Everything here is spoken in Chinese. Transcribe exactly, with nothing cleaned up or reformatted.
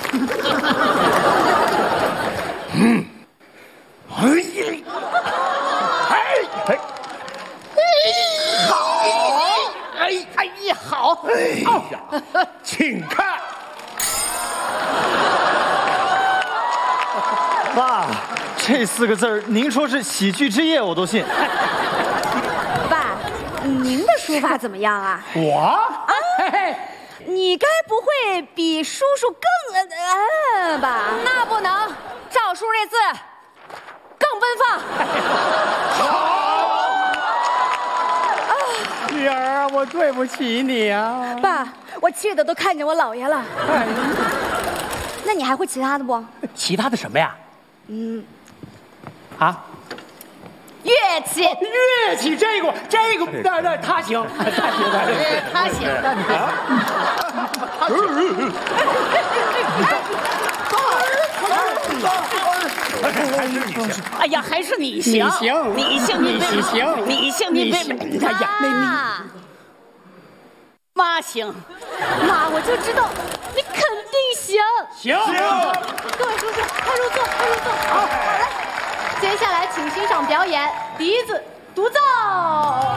嗯，哎呀，哎哎，好，哎哎呀，好，哎呀，请看。 爸，这四个字儿，您说是喜剧之夜，我都信。 爸，您的书法怎么样啊？ 我啊，嘿嘿， 你该不会比叔叔更呃吧？ 那不能，赵叔这字更奔放。 好，女儿啊，我对不起你啊。 爸，我气的都看见我姥爷了。那你还会其他的不？ 其他的什么呀？ 嗯， 啊， 乐器。 乐器这个这个，那那他行，他行，他行， 他行。 那你啊， 哎呀，还是你行， 你行， 你行，你你行， 你行，你别， 哎呀，那你妈行， 妈，我就知道你肯定行。 行行。 各位叔叔，快入座，快入座。好，好来，接下来请欣赏表演笛子独奏。